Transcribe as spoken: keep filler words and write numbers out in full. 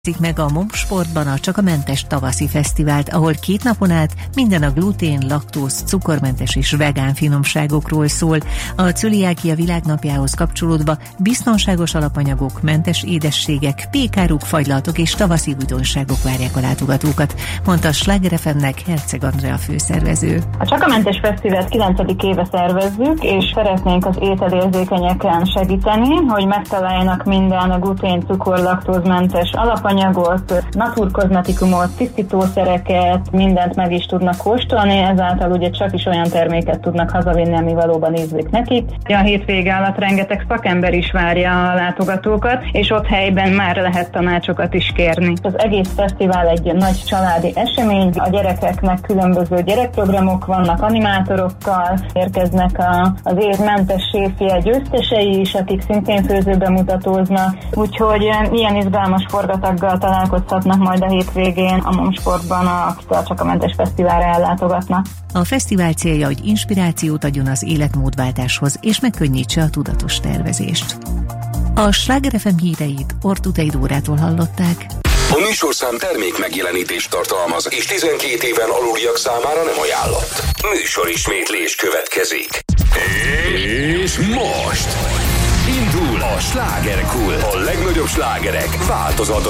meg a Momsportban a Csak a Mentes tavaszi fesztivált, ahol két napon át minden a glutén, laktóz, cukormentes és vegán finomságokról szól. A cöliákia világnapjához kapcsolódva biztonságos alapanyagok, mentes édességek, pékáruk, fagylaltok és tavaszi újdonságok várják a látogatókat, mondta Sláger ef em-nek Herceg Andrea főszervező. A Csak a Mentes fesztivált kilencedik éve szervezzük, és szeretnénk az ételérzékenyeken segíteni, hogy megtaláljanak minden glutén, cukor, laktózmentes alapanyagot, anyagot, naturkozmetikumot, tisztítószereket, mindent meg is tudnak kóstolni, ezáltal ugye csak is olyan terméket tudnak hazavinni, ami valóban ízlik nekik. A hétvége alatt rengeteg szakember is várja a látogatókat, és ott helyben már lehet tanácsokat is kérni. Az egész fesztivál egy nagy családi esemény, a gyerekeknek különböző gyerekprogramok vannak, animátorokkal, érkeznek a, az évmentes séfje győztesei is, akik szintén főzőbemutatóznak, úgyhogy ilyen izgalmas forgataggal találkozhatnak majd a hétvégén a Momsportban, akik Csak a Mentes fesztiválra ellátogatnak. A fesztivál célja, hogy inspirációt adjon az életmódváltáshoz, és megkönnyítse a tudatos tervezést. A Sláger ef em híreit Ortutei Dórától hallották. A műsorszám termék megjelenítést tartalmaz, és tizenkét éven aluliak számára nem ajánlott. Műsorismétlés következik. És most indul a Slágerkult. A legnagyobb slágerek változatos